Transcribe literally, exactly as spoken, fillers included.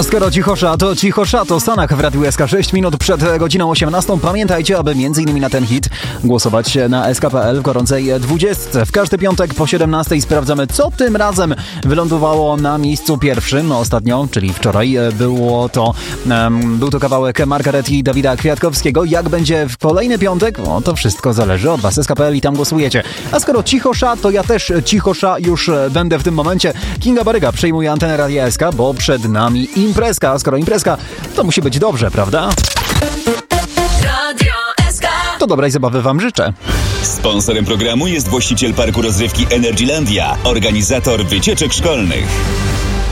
Skoro cichosza, to cichosza, to Sanach w Radiu S K sześć minut przed godziną osiemnastą. Pamiętajcie, aby między innymi na ten hit głosować na S K kropka P L w gorącej dwudziestce. W każdy piątek po siedemnastej sprawdzamy, co tym razem wylądowało na miejscu pierwszym. Ostatnio, czyli wczoraj, było to, um, był to kawałek Margaret i Dawida Kwiatkowskiego. Jak będzie w kolejny piątek? O, to wszystko zależy od was. S K kropka P L i tam głosujecie. A skoro cichosza, to ja też cichosza już będę w tym momencie. Kinga Baryga przejmuje antenę Radia S K, bo przed nami imprezka. A skoro imprezka, to musi być dobrze, prawda? Radio S K. To dobrej zabawy wam życzę. Sponsorem programu jest właściciel parku rozrywki Energylandia, organizator wycieczek szkolnych.